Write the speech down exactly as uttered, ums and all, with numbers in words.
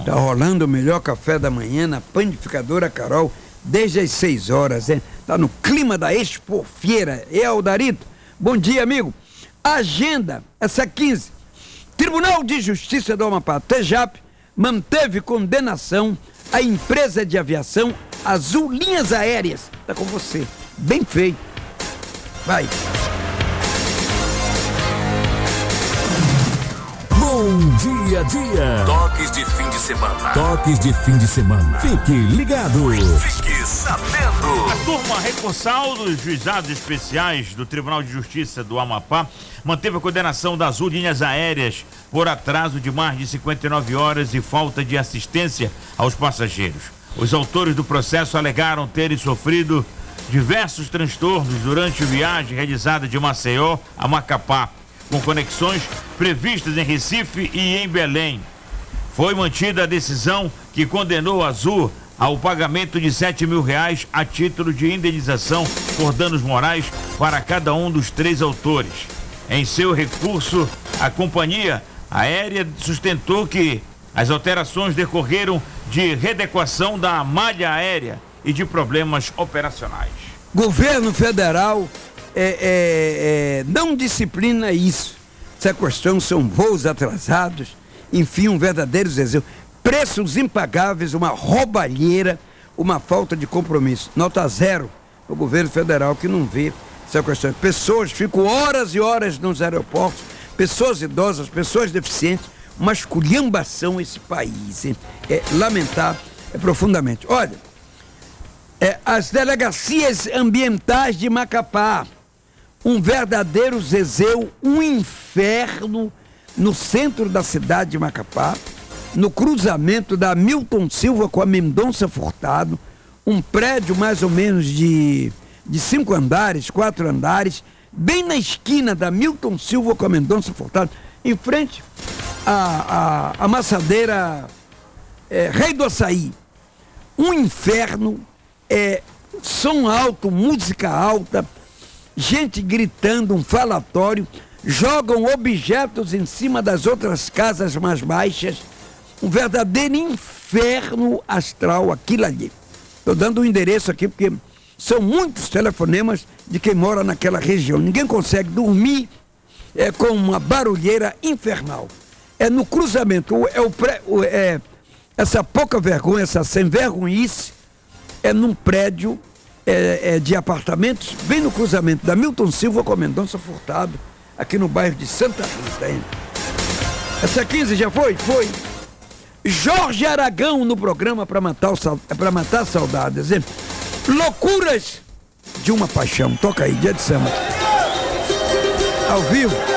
Tá rolando o melhor café da manhã na Panificadora Carol, desde as seis horas, hein? Tá no clima da Expofeira. É, Aldarito? Bom dia, amigo. Agenda, essa quinze. Tribunal de Justiça do Amapá, TEJAP, manteve condenação à empresa de aviação Azul Linhas Aéreas. Tá com você. Bem feito. Vai. Bom dia, dia. Toques de fim de semana. Toques de fim de semana. Fique ligado. Fique sabendo. A turma recursal dos juizados especiais do Tribunal de Justiça do Amapá manteve a condenação das Azul Linhas Aéreas por atraso de mais de cinquenta e nove horas e falta de assistência aos passageiros. Os autores do processo alegaram terem sofrido diversos transtornos durante a viagem realizada de Maceió a Macapá, com conexões previstas em Recife e em Belém. Foi mantida a decisão que condenou a Azul ao pagamento de sete mil reais a título de indenização por danos morais para cada um dos três autores. Em seu recurso, a companhia aérea sustentou que as alterações decorreram de readequação da malha aérea e de problemas operacionais. Governo federal É, é, é, não disciplina isso. Essa questão são voos atrasados, enfim, um verdadeiro zezéu. Preços impagáveis, uma roubalheira, uma falta de compromisso. Nota zero o governo federal que não vê essa questão. Pessoas ficam horas e horas nos aeroportos, pessoas idosas, pessoas deficientes, uma esculhambação esse país, hein? É lamentar é, profundamente. Olha, é, as delegacias ambientais de Macapá, um verdadeiro zezéu, um inferno no centro da cidade de Macapá, no cruzamento da Milton Silva com a Mendonça Furtado, um prédio mais ou menos de, de cinco andares, quatro andares, bem na esquina da Milton Silva com a Mendonça Furtado, em frente à, à, à maçadeira é, Rei do Açaí. Um inferno, é, som alto, música alta, gente gritando, um falatório, jogam objetos em cima das outras casas mais baixas, um verdadeiro inferno astral aquilo ali. Estou dando um endereço aqui porque são muitos telefonemas de quem mora naquela região. Ninguém consegue dormir é, com uma barulheira infernal. É no cruzamento, é, o pré, é essa pouca vergonha, essa sem vergonhice, é num prédio É, é, de apartamentos, bem no cruzamento da Milton Silva com a Mendonça Furtado, aqui no bairro de Santa Rita, hein? Essa quinze já foi? Foi. Jorge Aragão no programa para matar, para matar saudades, hein? Loucuras de uma paixão. Toca aí, dia de samba. Ao vivo.